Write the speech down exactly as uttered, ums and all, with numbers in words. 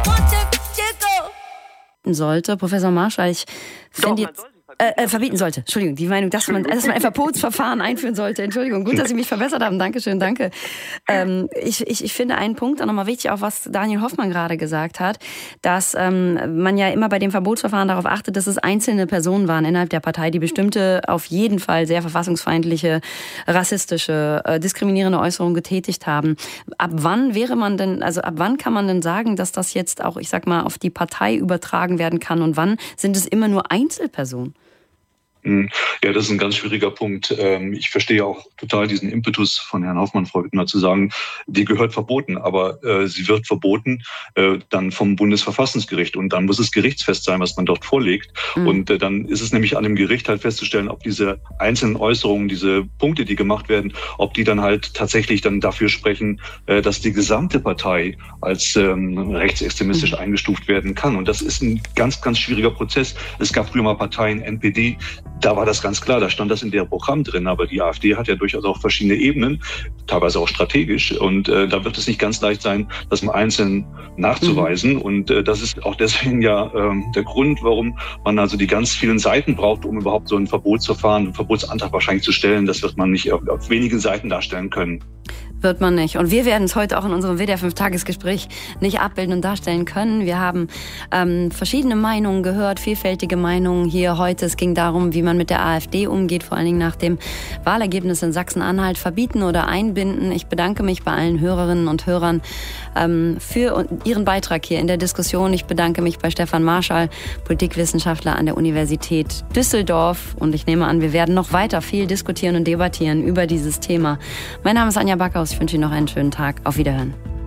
sollte. Professor Marschall, ich finde jetzt... Äh, äh, verbieten sollte. Entschuldigung, die Meinung, dass man, dass man ein Verbotsverfahren einführen sollte. Entschuldigung, gut, dass Sie mich verbessert haben. Dankeschön, danke. Ähm, ich, ich, ich finde einen Punkt auch nochmal wichtig, auch was Daniel Hoffmann gerade gesagt hat, dass ähm, man ja immer bei dem Verbotsverfahren darauf achtet, dass es einzelne Personen waren innerhalb der Partei, die bestimmte, auf jeden Fall sehr verfassungsfeindliche, rassistische, äh, diskriminierende Äußerungen getätigt haben. Ab wann wäre man denn, also ab wann kann man denn sagen, dass das jetzt auch, ich sag mal, auf die Partei übertragen werden kann und wann sind es immer nur Einzelpersonen? Ja, das ist ein ganz schwieriger Punkt. Ich verstehe auch total diesen Impetus von Herrn Hoffmann, Frau Hüttner, zu sagen, die gehört verboten, aber äh, sie wird verboten äh, dann vom Bundesverfassungsgericht und dann muss es gerichtsfest sein, was man dort vorlegt. Mhm. Und äh, dann ist es nämlich an dem Gericht halt festzustellen, ob diese einzelnen Äußerungen, diese Punkte, die gemacht werden, ob die dann halt tatsächlich dann dafür sprechen, äh, dass die gesamte Partei als ähm, rechtsextremistisch mhm. eingestuft werden kann. Und das ist ein ganz, ganz schwieriger Prozess. Es gab früher mal Parteien, N P D, da war das ganz klar, da stand das in der Programm drin, aber die AfD hat ja durchaus auch verschiedene Ebenen, teilweise auch strategisch und äh, da wird es nicht ganz leicht sein, das im Einzelnen nachzuweisen mhm. und äh, das ist auch deswegen ja äh, der Grund, warum man also die ganz vielen Seiten braucht, um überhaupt so ein Verbotsverfahren, einen Verbotsantrag wahrscheinlich zu stellen. Das wird man nicht auf, auf wenigen Seiten darstellen können. Wird man nicht. Und wir werden es heute auch in unserem W D R fünf Tagesgespräch nicht abbilden und darstellen können. Wir haben ähm, verschiedene Meinungen gehört, vielfältige Meinungen hier heute. Es ging darum, wie man mit der AfD umgeht, vor allen Dingen nach dem Wahlergebnis in Sachsen-Anhalt, verbieten oder einbinden. Ich bedanke mich bei allen Hörerinnen und Hörern ähm, für ihren Beitrag hier in der Diskussion. Ich bedanke mich bei Stefan Marschall, Politikwissenschaftler an der Universität Düsseldorf. Und ich nehme an, wir werden noch weiter viel diskutieren und debattieren über dieses Thema. Mein Name ist Anja Backhaus. Ich wünsche Ihnen noch einen schönen Tag. Auf Wiederhören.